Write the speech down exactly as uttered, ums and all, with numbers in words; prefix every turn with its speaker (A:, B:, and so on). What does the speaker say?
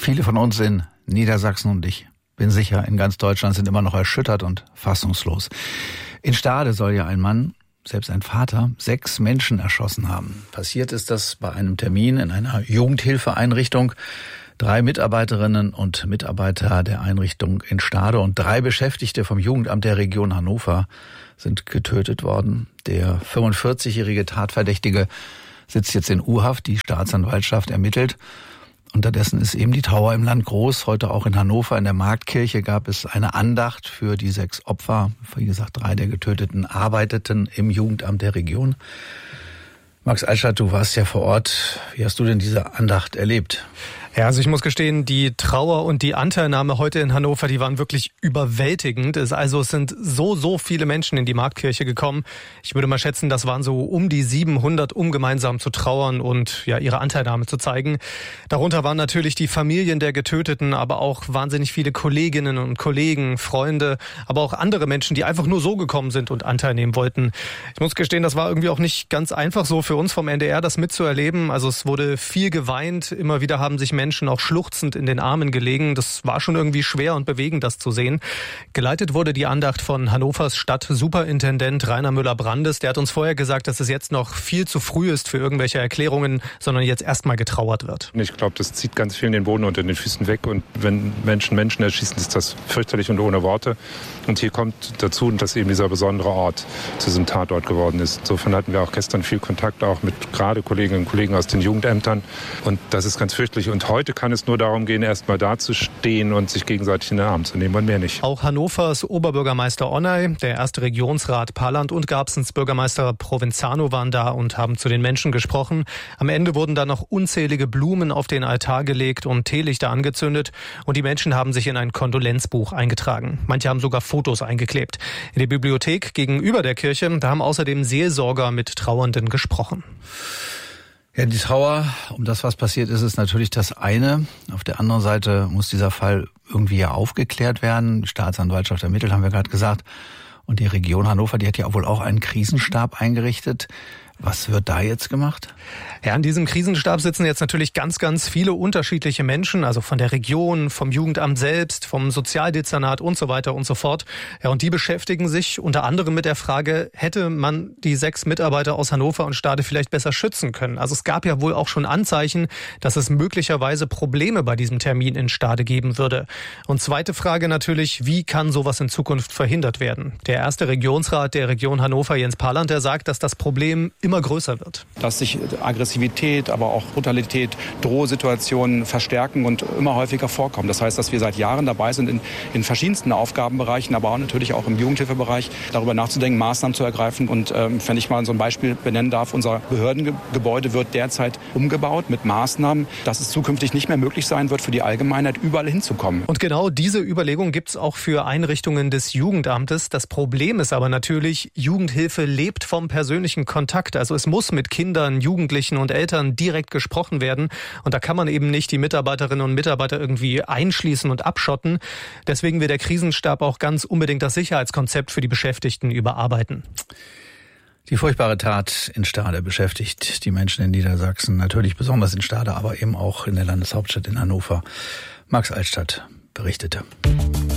A: Viele von uns in Niedersachsen und ich bin sicher, in ganz Deutschland sind immer noch erschüttert und fassungslos. In Stade soll ja ein Mann, selbst ein Vater, sechs Menschen erschossen haben. Passiert ist das bei einem Termin in einer Jugendhilfeeinrichtung. Drei Mitarbeiterinnen und Mitarbeiter der Einrichtung in Stade und drei Beschäftigte vom Jugendamt der Region Hannover sind getötet worden. Der fünfundvierzigjährige Tatverdächtige sitzt jetzt in U-Haft. Die Staatsanwaltschaft ermittelt. Unterdessen ist eben die Trauer im Land groß. Heute auch in Hannover in der Marktkirche gab es eine Andacht für die sechs Opfer. Wie gesagt, drei der Getöteten arbeiteten im Jugendamt der Region. Max Altstadt, du warst ja vor Ort. Wie hast du denn diese Andacht erlebt?
B: Ja, also ich muss gestehen, die Trauer und die Anteilnahme heute in Hannover, die waren wirklich überwältigend. Also es sind so, so viele Menschen in die Marktkirche gekommen. Ich würde mal schätzen, das waren so um die siebenhundert, um gemeinsam zu trauern und ja ihre Anteilnahme zu zeigen. Darunter waren natürlich die Familien der Getöteten, aber auch wahnsinnig viele Kolleginnen und Kollegen, Freunde, aber auch andere Menschen, die einfach nur so gekommen sind und Anteil nehmen wollten. Ich muss gestehen, das war irgendwie auch nicht ganz einfach so für uns vom N D R, das mitzuerleben. Also es wurde viel geweint, immer wieder haben sich Menschen Menschen auch schluchzend in den Armen gelegen. Das war schon irgendwie schwer und bewegend, das zu sehen. Geleitet wurde die Andacht von Hannovers Stadtsuperintendent Rainer Müller-Brandes. Der hat uns vorher gesagt, dass es jetzt noch viel zu früh ist für irgendwelche Erklärungen, sondern jetzt erstmal getrauert wird.
C: Ich glaube, das zieht ganz viel in den Boden unter den Füßen weg. Und wenn Menschen Menschen erschießen, ist das fürchterlich und ohne Worte. Und hier kommt dazu, dass eben dieser besondere Ort zu diesem Tatort geworden ist. Insofern hatten wir auch gestern viel Kontakt auch mit gerade Kolleginnen und Kollegen aus den Jugendämtern. Und das ist ganz fürchterlich. Und heute kann es nur darum gehen, erst mal da zu stehen und sich gegenseitig in den Arm zu nehmen und mehr nicht.
B: Auch Hannovers Oberbürgermeister Onay, der erste Regionsrat Parland und Garbsens Bürgermeister Provenzano waren da und haben zu den Menschen gesprochen. Am Ende wurden dann noch unzählige Blumen auf den Altar gelegt und Teelichter angezündet und die Menschen haben sich in ein Kondolenzbuch eingetragen. Manche haben sogar Fotos eingeklebt. In der Bibliothek gegenüber der Kirche, da haben außerdem Seelsorger mit Trauernden gesprochen.
A: Ja, die Trauer um das, was passiert ist, ist natürlich das eine. Auf der anderen Seite muss dieser Fall irgendwie ja aufgeklärt werden. Die Staatsanwaltschaft ermittelt, haben wir gerade gesagt. Und die Region Hannover, die hat ja wohl auch einen Krisenstab eingerichtet. Was wird da jetzt gemacht?
B: Ja, an diesem Krisenstab sitzen jetzt natürlich ganz, ganz viele unterschiedliche Menschen, also von der Region, vom Jugendamt selbst, vom Sozialdezernat und so weiter und so fort. Ja, und die beschäftigen sich unter anderem mit der Frage, hätte man die sechs Mitarbeiter aus Hannover und Stade vielleicht besser schützen können? Also es gab ja wohl auch schon Anzeichen, dass es möglicherweise Probleme bei diesem Termin in Stade geben würde. Und zweite Frage natürlich, wie kann sowas in Zukunft verhindert werden? Der erste Regionsrat der Region Hannover, Jens Parland, der sagt, dass das Problem immer größer wird.
D: Dass sich Aggressivität, aber auch Brutalität, Drohsituationen verstärken und immer häufiger vorkommen. Das heißt, dass wir seit Jahren dabei sind, in, in verschiedensten Aufgabenbereichen, aber auch natürlich auch im Jugendhilfebereich, darüber nachzudenken, Maßnahmen zu ergreifen. Und ähm, wenn ich mal so ein Beispiel benennen darf, unser Behördengebäude wird derzeit umgebaut mit Maßnahmen, dass es zukünftig nicht mehr möglich sein wird, für die Allgemeinheit überall hinzukommen.
B: Und genau diese Überlegung gibt es auch für Einrichtungen des Jugendamtes. Das Problem ist aber natürlich, Jugendhilfe lebt vom persönlichen Kontakt. Also es muss mit Kindern, Jugendlichen und Eltern direkt gesprochen werden. Und da kann man eben nicht die Mitarbeiterinnen und Mitarbeiter irgendwie einschließen und abschotten. Deswegen will der Krisenstab auch ganz unbedingt das Sicherheitskonzept für die Beschäftigten überarbeiten.
A: Die furchtbare Tat in Stade beschäftigt die Menschen in Niedersachsen. Natürlich besonders in Stade, aber eben auch in der Landeshauptstadt in Hannover. Max Altstadt berichtete.